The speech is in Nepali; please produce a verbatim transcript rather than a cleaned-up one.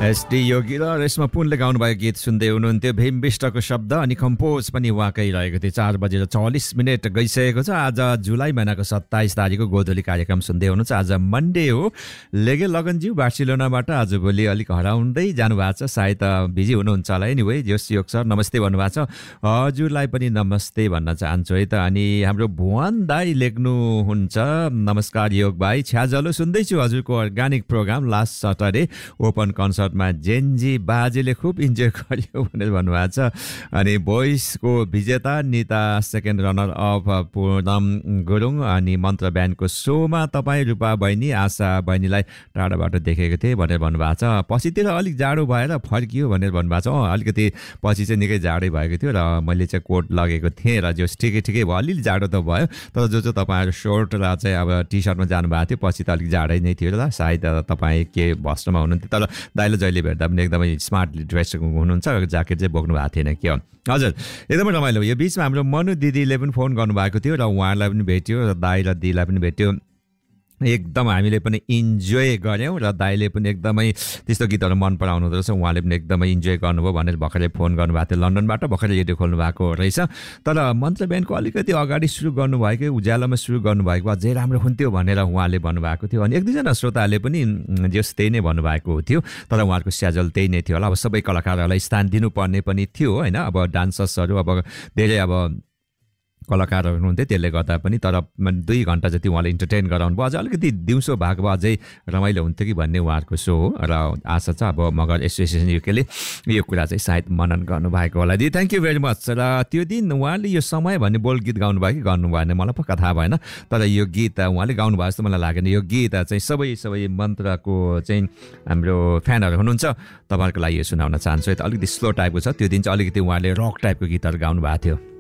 एसडी योगी र रेशमा पुनले गाउनुभएको गीत सुन्दै हुनुहुन्थ्यो। भीम विष्टको शब्द अनि कम्पोज पनि उहाँकै रहेको थियो। चार बजेर चालिस मिनट गइसकेको छ। आज जुलाई महिनाको सत्ताइस तारिकको गोधूली कार्यक्रम सुन्दै हुनुहुन्छ। आज मन्डे हो। लेगे लगनज्यू बार्सिलोनाबाट आजभोलि अलिक हराउँदै जानुभएको छ। सायद बिजी हुनुहुन्छ होला। एनिवे जोस योग सर नमस्ते भन्नुभएको छ। हजुरलाई पनि नमस्ते भन्न चाहन्छु है त। अनि हाम्रो भुवन दाई लेख्नुहुन्छ नमस्कार योग भाइ, छ्याजलो सुन्दैछु हजुरको organic programme last Saturday open कन्सर्टमा Gen Z बाजेले खुब इन्जोय गर्यो भनेर भन्नुभएको छ। अनि भोइसको विजेता Nita second runner of Poonam Gurung अनि मन्त्र ब्यान्डको सोमा तपाईँ रूपा बहिनी आशा बहिनीलाई टाढाबाट देखेको थिएँ भनेर भन्नुभएको छ। पछितिर अलिक जाडो भएर फर्कियो भनेर भन्नुभएको छ। अँ अलिकति पछि चाहिँ निकै जाडै भएको थियो र मैले चाहिँ कोट लगेको थिएँ र जो ठिकै ठिकै भयो। अलिअलि जाडो त भयो तर जो चाहिँ तपाईँहरू सर्ट र चाहिँ अब टी सर्टमा जानुभएको थियो पछि त अलिक जाडै नै थियो र सायद तपाईँ के भस्टमा हुनुहुन्थ्यो। तर दाइले जहिले भेट्दा पनि एकदमै स्मार्टली ड्रेस हुनुहुन्छ। ज्याकेट चाहिँ बोक्नु भएको थिएन क्या हजुर। एकदमै रमाइलो। यो बिचमा हाम्रो मनु दिदीले पनि फोन गर्नुभएको थियो र उहाँलाई पनि भेट्यो र दाइ र दिदीलाई पनि भेट्यो। एकदम हामीले पनि इन्जोय गऱ्यौँ र दाइले पनि एकदमै त्यस्तो गीतहरू मन पराउनु रहेछ। उहाँले पनि एकदमै इन्जोय गर्नुभयो भनेर भर्खरै फोन गर्नुभएको थियो। लन्डनबाट भर्खरै रेडियो खोल्नु भएको रहेछ। तर मन्त्र ब्यान्डको अलिकति अगाडि सुरु गर्नुभएको उज्यालोमा सुरु गर्नुभएको अझै राम्रो हुन्थ्यो भनेर उहाँले भन्नुभएको थियो। अनि एक दुईजना श्रोताले पनि जस त्यही नै भन्नुभएको थियो। तर उहाँहरूको स्याजल त्यही नै थियो होला। अब सबै कलाकारहरूलाई स्थान दिनुपर्ने पनि थियो होइन। अब डान्सर्सहरू अब धेरै अब कलाकारहरू हुनुहुन्थ्यो त्यसले गर्दा पनि। तर दुई घन्टा जति उहाँले इन्टरटेन गराउनु भयो। अझ अलिकति दिउँसो भएको भए अझै रमाइलो हुन्थ्यो कि भन्ने उहाँहरूको सो हो र आशा छ अब मगर एसोसिएसन युकेले यो कुरा चाहिँ सायद मनन गर्नुभएको होला। The thank you very much. र त्यो दिन उहाँले यो समय भन्ने बोल गीत गाउनुभयो कि गर्नु भएन मलाई पक्का थाहा भएन। तर यो गीत उहाँले गाउनुभयो जस्तो मलाई लागेन। यो गीत चाहिँ सबै सबै मन्त्रको चाहिँ हाम्रो फ्यानहरू हुनुहुन्छ तपाईँहरूको लागि यो सुनाउन चाहन्छु। अलिकति स्लो टाइपको छ। त्यो दिन चाहिँ अलिकति उहाँले रक टाइपको गीतहरू गाउनु भएको थियो।